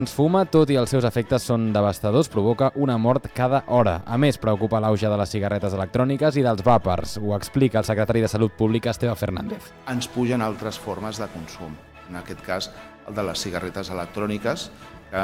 Es fuma, tot i els seus efectes són devastadors, provoca una mort cada hora. A més, preocupa l'auge de les cigarretes electròniques i dels vàpers. Ho explica el secretari de Salut Pública, Esteve Fernández. Ens pugen altres formes de consum. En aquest cas, el de les cigarretes electròniques,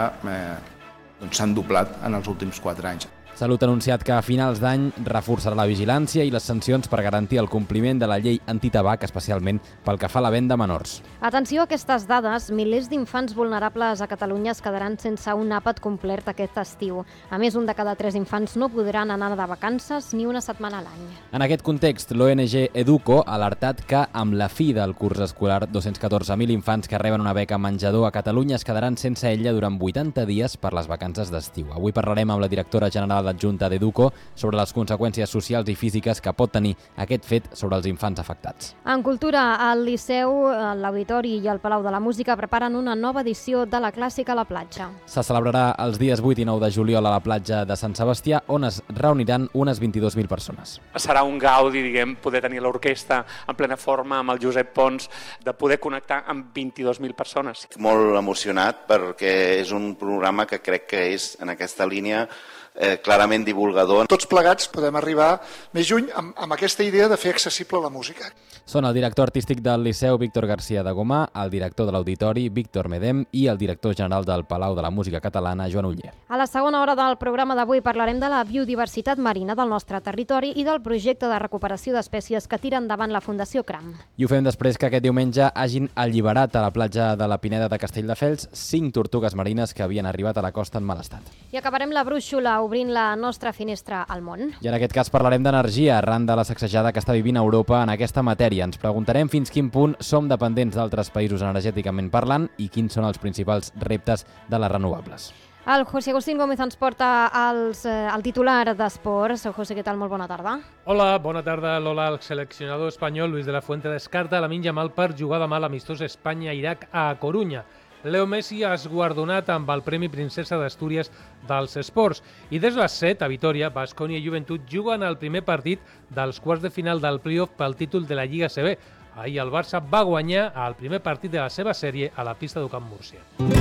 que s'han doblat en els últims 4 anys. Salut ha anunciat que a finals d'any reforçarà la vigilància i les sancions per garantir el compliment de la llei antitabac, especialment pel que fa a la venda a menors. Atenció a aquestes dades, milers d'infants vulnerables a Catalunya es quedaran sense un àpat complet aquest estiu. A més, 1 de cada 3 infants no podran anar de vacances ni una setmana a l'any. En aquest context, l'ONG Educo ha alertat que amb la fi del curs escolar, 214.000 infants que reben una beca menjador a Catalunya es quedaran sense ella durant 80 dies per les vacances d'estiu. Avui parlarem amb la directora general adjunta d'Educo sobre les conseqüències socials i físiques que pot tenir aquest fet sobre els infants afectats. En cultura, al Liceu, l'Auditori i el Palau de la Música preparen una nova edició de la Clàssica a la platja. Se celebrarà els dies 8 i 9 de juliol a la platja de Sant Sebastià, on es reuniran unes 22.000 persones. Serà un gaudi, poder tenir l'orquestra en plena forma amb el Josep Pons, de poder connectar amb 22.000 persones. Molt emocionat perquè és un programa que crec que és en aquesta línia clarament divulgador. Tots plegats podem arribar més lluny amb aquesta idea de fer accessible la música. Són el director artístic del Liceu, Víctor García de Gomà, el director de l'Auditori, Víctor Medem, i el director general del Palau de la Música Catalana, Joan Oller. A la segona hora del programa d'avui parlarem de la biodiversitat marina del nostre territori i del projecte de recuperació d'espècies que tira endavant la Fundació CRAM. I ho fem després que aquest diumenge hagin alliberat a la platja de la Pineda de Castelldefels 5 tortugues marines que havien arribat a la costa en mal estat. I acabarem la brúixola obrint la nostra finestra al món. I en aquest cas parlarem d'energia arran de la sacsejada que està vivint Europa en aquesta matèria. Ens preguntarem fins quin punt som dependents d'altres països energèticament parlant i quins són els principals reptes de les renovables. El José Agustín Gómez ens porta el titular d'esports. José, què tal? Molt bona tarda. Hola, bona tarda, Lola. El seleccionador espanyol Luis de la Fuente descarta Lamine Yamal per jugar demà a l'amistós Espanya-Iraq a Corunya. Leo Messi ha esguardonat amb el Premi Princesa d'Astúries dels Esports. I des de les 7, a Vitoria, Baskonia i Joventut juguen el primer partit dels quarts de final del play-off pel títol de la Lliga CB. Ahir el Barça va guanyar el primer partit de la seva sèrie a la pista d'Ucamp Múrcia.